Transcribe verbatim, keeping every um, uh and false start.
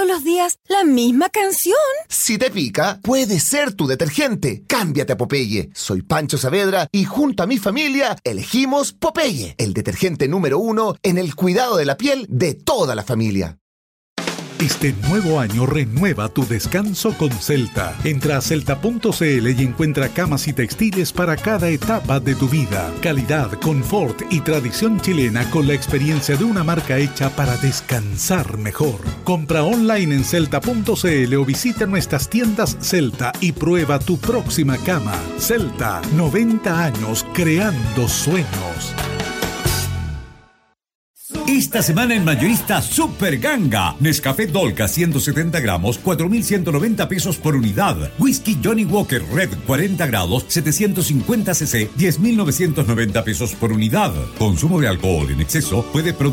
los días la misma canción? Si te pica, puede ser tu detergente. Cámbiate a Popeye. Soy Pancho Saavedra y junto a mi familia elegimos Popeye, el detergente número uno en el cuidado de la piel de toda la familia. Este nuevo año renueva tu descanso con Celta. Entra a celta punto c l y encuentra camas y textiles para cada etapa de tu vida. Calidad, confort y tradición chilena con la experiencia de una marca hecha para descansar mejor. Compra online en celta punto c l o visita nuestras tiendas Celta y prueba tu próxima cama. Celta, noventa años creando sueños. Esta semana en Mayorista Super Ganga. Nescafé Dolca ciento setenta gramos, cuatro mil ciento noventa pesos por unidad. Whisky Johnny Walker Red cuarenta grados, setecientos cincuenta centilitros, diez mil novecientos noventa pesos por unidad. Consumo de alcohol en exceso puede producir